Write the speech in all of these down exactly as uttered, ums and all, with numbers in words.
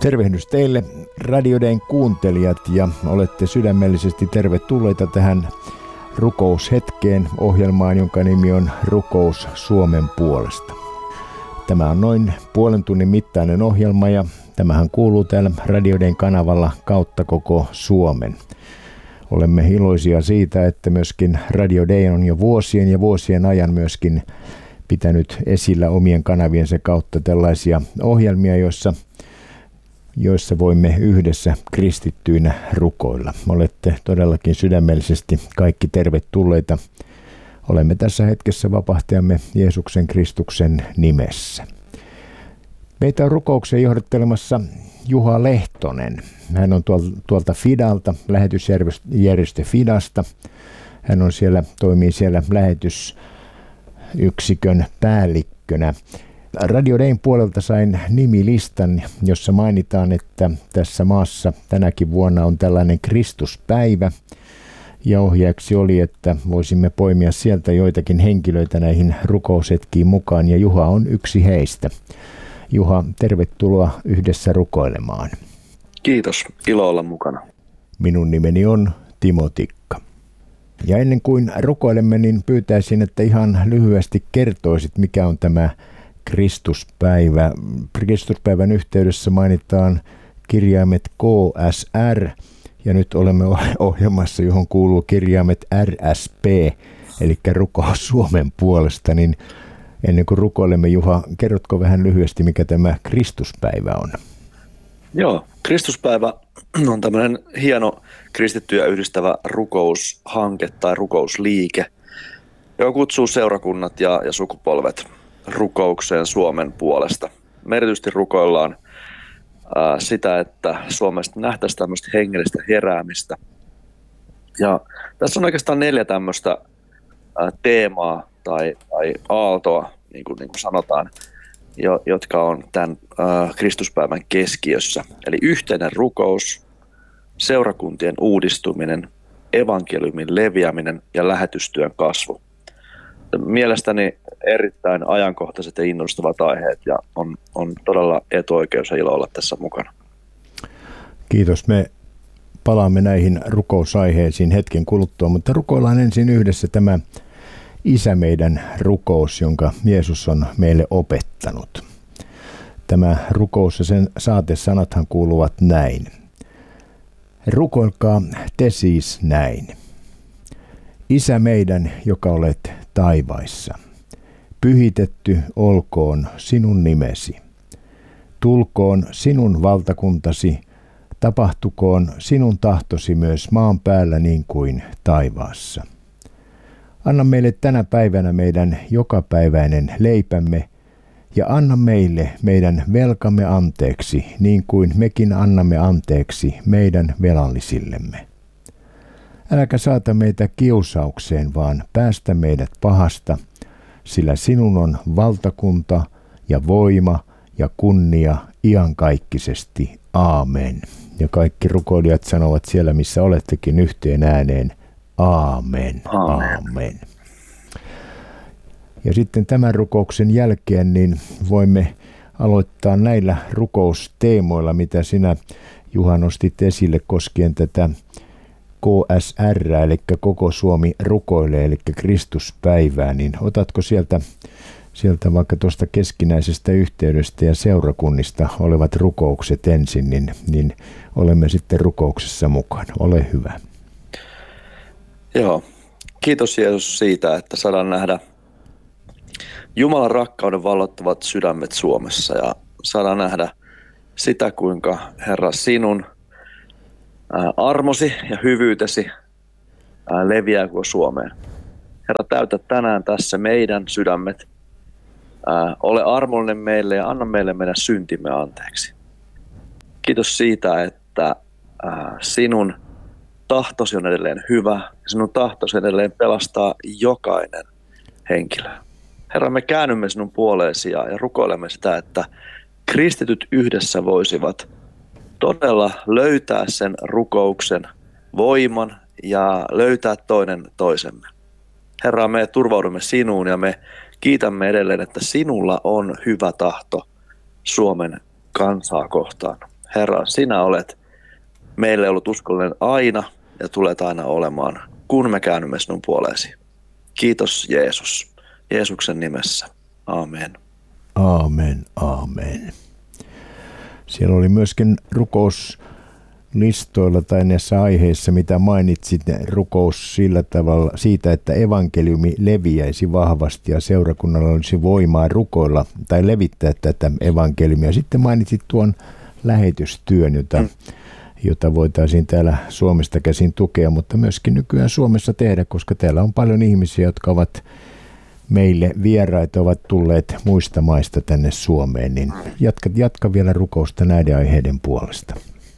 Tervehdys teille Radio Dayn kuuntelijat ja olette sydämellisesti tervetulleita tähän rukoushetkeen ohjelmaan, jonka nimi on Rukous Suomen puolesta. Tämä on noin puolen tunnin mittainen ohjelma ja tämähän kuuluu täällä Radio Dayn kanavalla kautta koko Suomen. Olemme iloisia siitä, että myöskin Radio Day on jo vuosien ja vuosien ajan myöskin pitänyt esillä omien kanaviensa kautta tällaisia ohjelmia, joissa joissa voimme yhdessä kristittyinä rukoilla. Olette todellakin sydämellisesti kaikki tervetulleita. Olemme tässä hetkessä vapahtajamme Jeesuksen Kristuksen nimessä. Meitä on rukoukseen johdattelemassa Juha Lehtonen. Hän on tuolta Fidalta, lähetysjärjestö Fidasta. Hän on siellä, toimii siellä lähetysyksikön päällikkönä. Radio Dayn puolelta sain nimilistan, jossa mainitaan, että tässä maassa tänäkin vuonna on tällainen Kristuspäivä. Ja ohjeeksi oli, että voisimme poimia sieltä joitakin henkilöitä näihin rukoushetkiin mukaan, ja Juha on yksi heistä. Juha, tervetuloa yhdessä rukoilemaan. Kiitos, ilo olla mukana. Minun nimeni on Timo Tikka. Ja ennen kuin rukoilemme, niin pyytäisin, että ihan lyhyesti kertoisit, mikä on tämä Kristuspäivä. Kristuspäivän yhteydessä mainitaan kirjaimet K S R ja nyt olemme ohjelmassa, johon kuuluu kirjaimet R S P, eli Rukous Suomen puolesta. Niin ennen kuin rukoilemme, Juha, kerrotko vähän lyhyesti, mikä tämä Kristuspäivä on? Joo, Kristuspäivä on tämmöinen hieno kristittyjä yhdistävä rukoushanke tai rukousliike, joka kutsuu seurakunnat ja, ja sukupolvet rukoukseen Suomen puolesta. Me erityisesti rukoillaan ää, sitä, että Suomesta nähtäisiin tämmöistä hengellistä heräämistä. Ja tässä on oikeastaan neljä tämmöistä ää, teemaa tai, tai aaltoa, niin kuin, niin kuin sanotaan, jo, jotka on tämän ää, Kristuspäivän keskiössä. Eli yhteinen rukous, seurakuntien uudistuminen, evankeliumin leviäminen ja lähetystyön kasvu. Mielestäni erittäin ajankohtaiset ja innostavat aiheet ja on, on todella etuoikeus ja ilo olla tässä mukana. Kiitos. Me palaamme näihin rukousaiheisiin hetken kuluttua, mutta rukoillaan ensin yhdessä tämä Isä meidän rukous, jonka Jeesus on meille opettanut. Tämä rukous ja sen saatesanathan kuuluvat näin. Rukoilkaa te siis näin. Isä meidän, joka olet taivaissa, pyhitetty olkoon sinun nimesi. Tulkoon sinun valtakuntasi, tapahtukoon sinun tahtosi myös maan päällä niin kuin taivaassa. Anna meille tänä päivänä meidän jokapäiväinen leipämme ja anna meille meidän velkamme anteeksi niin kuin mekin annamme anteeksi meidän velallisillemme. Äläkä saata meitä kiusaukseen, vaan päästä meidät pahasta, sillä sinun on valtakunta ja voima ja kunnia iankaikkisesti. Aamen. Ja kaikki rukoilijat sanovat siellä, missä olettekin yhteen ääneen. Aamen. Aamen. Aamen. Ja sitten tämän rukouksen jälkeen niin voimme aloittaa näillä rukousteemoilla, mitä sinä, Juha, nostit esille koskien tätä K S R, eli Koko Suomi rukoilee, eli Kristuspäivää, niin otatko sieltä, sieltä vaikka tuosta keskinäisestä yhteydestä ja seurakunnista olevat rukoukset ensin, niin, niin olemme sitten rukouksessa mukana. Ole hyvä. Joo, kiitos Jeesus siitä, että saadaan nähdä Jumalan rakkauden vallottavat sydämet Suomessa ja saadaan nähdä sitä, kuinka Herra sinun armosi ja hyvyytesi leviää koko Suomeen. Herra, täytä tänään tässä meidän sydämet. Ole armollinen meille ja anna meille meidän syntimme anteeksi. Kiitos siitä, että sinun tahtosi on edelleen hyvä ja sinun tahtosi edelleen pelastaa jokainen henkilö. Herra, me käännymme sinun puoleesi ja, ja rukoilemme sitä, että kristityt yhdessä voisivat todella löytää sen rukouksen voiman ja löytää toinen toisemme. Herra, me turvaudumme sinuun ja me kiitämme edelleen, että sinulla on hyvä tahto Suomen kansaa kohtaan. Herra, sinä olet meille ollut uskollinen aina ja tulet aina olemaan, kun me käännymme sinun puoleesi. Kiitos Jeesus. Jeesuksen nimessä. Aamen. Aamen, aamen. Siellä oli myöskin rukouslistoilla tai näissä aiheissa, mitä mainitsit, rukous sillä tavalla siitä, että evankeliumi leviäisi vahvasti ja seurakunnalla olisi voimaa rukoilla tai levittää tätä evankeliumia. Sitten mainitsit tuon lähetystyön, jota, mm. jota voitaisiin täällä Suomesta käsin tukea, mutta myöskin nykyään Suomessa tehdä, koska täällä on paljon ihmisiä, jotka ovat meille vieraita, ovat tulleet muista maista tänne Suomeen, niin jatka, jatka vielä rukousta näiden aiheiden puolesta.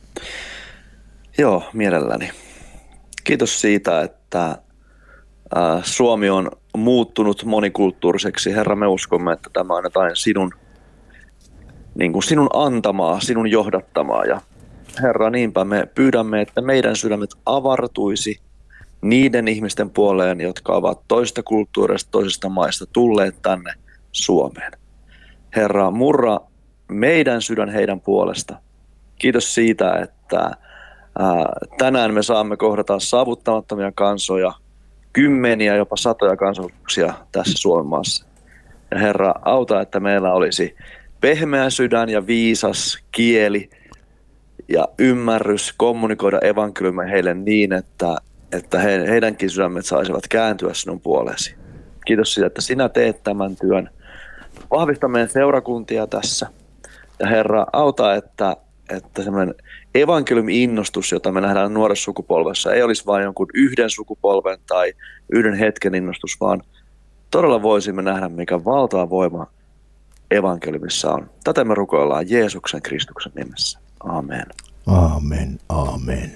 Joo, mielelläni. Kiitos siitä, että Suomi on muuttunut monikulttuuriseksi. Herra, me uskomme, että tämä on jotain sinun, niin kuin sinun antamaa, sinun johdattamaa. Ja Herra, niinpä me pyydämme, että meidän sydämet avartuisi niiden ihmisten puoleen, jotka ovat toista kulttuurista, toisista maista tulleet tänne Suomeen. Herra, murra meidän sydän heidän puolesta. Kiitos siitä, että ää, tänään me saamme kohdata saavuttamattomia kansoja, kymmeniä, jopa satoja kansallisuuksia tässä Suomen maassa. Ja Herra, auta, että meillä olisi pehmeä sydän ja viisas kieli ja ymmärrys kommunikoida evankeliumia heille niin, että että he, heidänkin sydämet saisivat kääntyä sinun puoleesi. Kiitos siitä, että sinä teet tämän työn. Vahvista meidän seurakuntia tässä. Ja Herra, auta, että, että semmoinen evankeliumi-innostus, jota me nähdään nuoressa sukupolvessa, ei olisi vain jonkun yhden sukupolven tai yhden hetken innostus, vaan todella voisimme nähdä, mikä valtava voima evankeliumissa on. Tätä me rukoillaan Jeesuksen Kristuksen nimessä. Aamen. Aamen, aamen.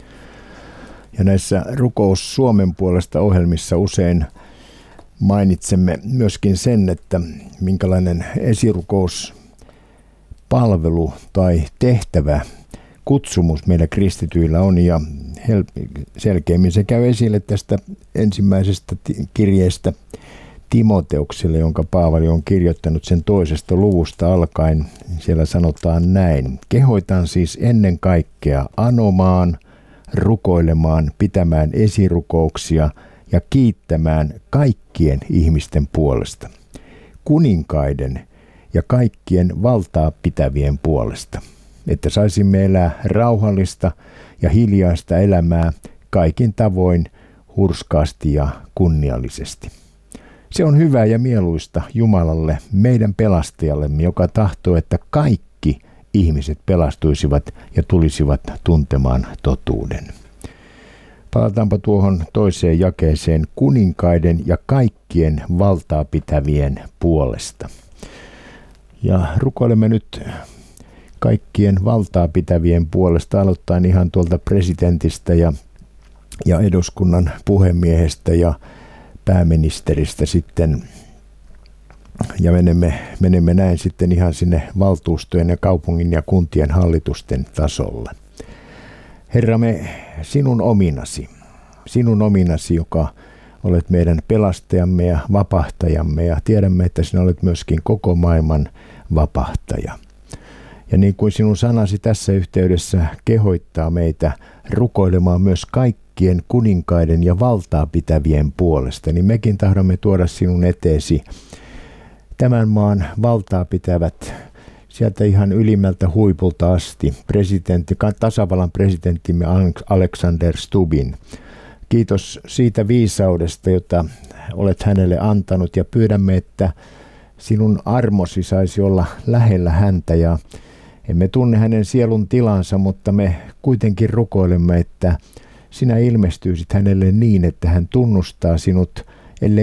Ja näissä Rukous Suomen puolesta -ohjelmissa usein mainitsemme myöskin sen, että minkälainen esirukouspalvelu tai tehtävä, kutsumus meillä kristityillä on. Ja selkeämmin se käy esille tästä ensimmäisestä kirjeestä Timoteukselle, jonka Paavali on kirjoittanut sen toisesta luvusta alkaen. Siellä sanotaan näin: kehoitan siis ennen kaikkea anomaan, rukoilemaan, pitämään esirukouksia ja kiittämään kaikkien ihmisten puolesta, kuninkaiden ja kaikkien valtaa pitävien puolesta, että saisimme elää rauhallista ja hiljaista elämää kaikin tavoin hurskaasti ja kunniallisesti. Se on hyvä ja mieluista Jumalalle, meidän pelastajallemme, joka tahtoo, että kaikki ihmiset pelastuisivat ja tulisivat tuntemaan totuuden. Palataanpa tuohon toiseen jakeeseen, kuninkaiden ja kaikkien valtaa pitävien puolesta. Ja rukoilemme nyt kaikkien valtaa pitävien puolesta, aloittaen ihan tuolta presidentistä ja, ja eduskunnan puhemiehestä ja pääministeristä sitten. Ja menemme, menemme näin sitten ihan sinne valtuustojen ja kaupungin ja kuntien hallitusten tasolle. Herra, me sinun ominasi, sinun ominasi, joka olet meidän pelastajamme ja vapahtajamme, ja tiedämme, että sinä olet myöskin koko maailman vapahtaja. Ja niin kuin sinun sanasi tässä yhteydessä kehoittaa meitä rukoilemaan myös kaikkien kuninkaiden ja valtaa pitävien puolesta, niin mekin tahdomme tuoda sinun eteesi tämän maan valtaa pitävät sieltä ihan ylimmältä huipulta asti, presidentti, tasavallan presidenttimme Alexander Stubbin. Kiitos siitä viisaudesta, jota olet hänelle antanut, ja pyydämme, että sinun armosi saisi olla lähellä häntä, ja emme tunne hänen sielun tilansa, mutta me kuitenkin rukoilemme, että sinä ilmestyisit hänelle niin, että hän tunnustaa sinut